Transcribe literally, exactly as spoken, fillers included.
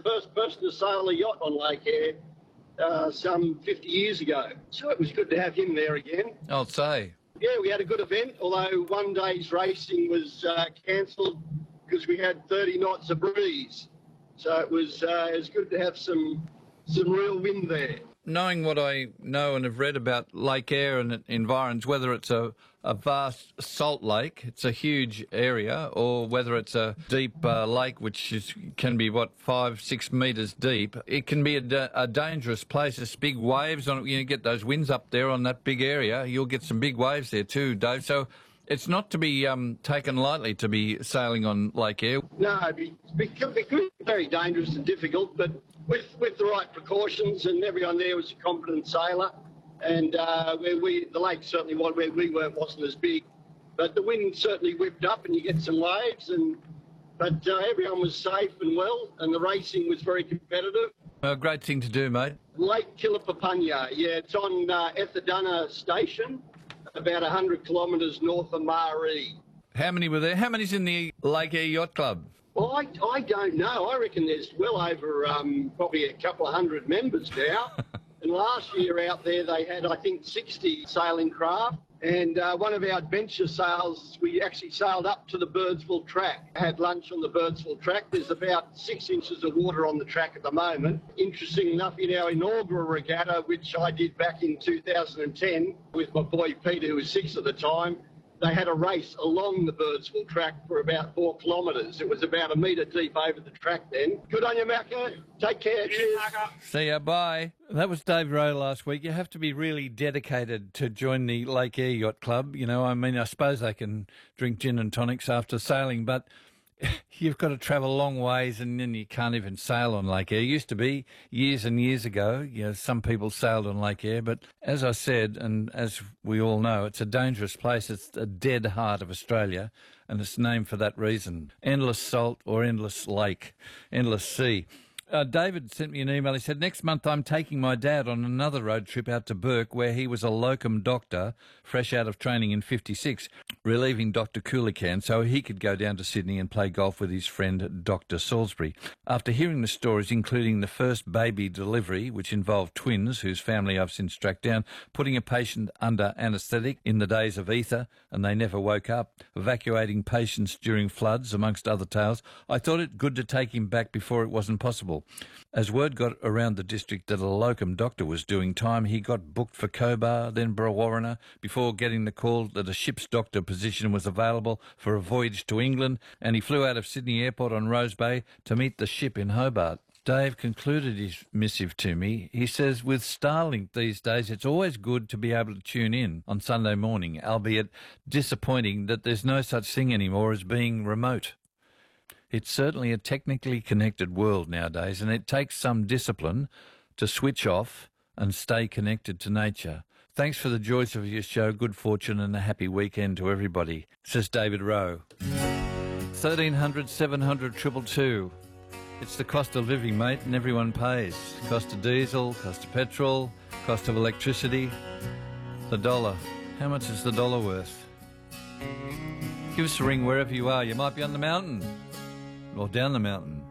first person to sail a yacht on Lake Eyre uh, some fifty years ago. So it was good to have him there again. I'll say. Yeah, we had a good event, although one day's racing was uh, cancelled because we had thirty knots of breeze. So it was, uh, it was good to have some some real wind there. Knowing what I know and have read about Lake Eyre and its environs, whether it's a, a vast salt lake, it's a huge area, or whether it's a deep uh, lake which is, can be, what, five, six metres deep, it can be a, da- a dangerous place. There's big waves on it. You get those winds up there on that big area, you'll get some big waves there too, Dave. So it's not to be um, taken lightly to be sailing on Lake Eyre. No, it'd be, it could be very dangerous and difficult, but with with the right precautions, and everyone there was a competent sailor, and uh, where we the lake certainly was where we were wasn't as big, but the wind certainly whipped up and you get some waves, and but uh, everyone was safe and well, and the racing was very competitive. A great thing to do, mate. Lake Killapapunya, yeah, it's on uh, Etherdunna Station, about one hundred kilometres north of Maree. How many were there? How many's in the Lake Eyre Yacht Club? Well, I, I don't know. I reckon there's well over um, probably a couple of hundred members now. And last year out there they had, I think, sixty sailing craft. And uh, one of our adventure sails, we actually sailed up to the Birdsville track. Had lunch on the Birdsville track. There's about six inches of water on the track at the moment. Interesting enough, in our inaugural regatta, which I did back in two thousand ten with my boy Peter, who was six at the time, they had a race along the Birdsville track for about four kilometres. It was about a metre deep over the track then. Good on you, Macca. Take care. Cheers. See ya. Bye. That was Dave Rowe last week. You have to be really dedicated to join the Lake Eyre Yacht Club. You know, I mean, I suppose they can drink gin and tonics after sailing, but you've got to travel long ways and then you can't even sail on Lake Eyre. It used to be years and years ago, you know, some people sailed on Lake Eyre, but as I said, and as we all know, it's a dangerous place. It's the dead heart of Australia, and it's named for that reason. Endless salt or endless lake, endless sea. Uh, David sent me an email. He said, next month I'm taking my dad on another road trip out to Bourke, where he was a locum doctor, fresh out of training in fifty-six, relieving Doctor Coolican so he could go down to Sydney and play golf with his friend Doctor Salisbury. After hearing the stories, including the first baby delivery, which involved twins, whose family I've since tracked down, putting a patient under anaesthetic in the days of ether, and they never woke up, evacuating patients during floods, amongst other tales, I thought it good to take him back before it wasn't possible. As word got around the district that a locum doctor was doing time, he got booked for Cobar, then Brewarrina, before getting the call that a ship's doctor position was available for a voyage to England, and he flew out of Sydney Airport on Rose Bay to meet the ship in Hobart. Dave concluded his missive to me. He says, with Starlink these days, it's always good to be able to tune in on Sunday morning, albeit disappointing that there's no such thing anymore as being remote. It's certainly a technically connected world nowadays, and it takes some discipline to switch off and stay connected to nature. Thanks for the joys of your show. Good fortune and a happy weekend to everybody, says David Rowe. thirteen hundred, seven hundred, two two two. It's the cost of living, mate, and everyone pays. Cost of diesel, cost of petrol, cost of electricity, the dollar. How much is the dollar worth? Give us a ring wherever you are. You might be on the mountain or down the mountain.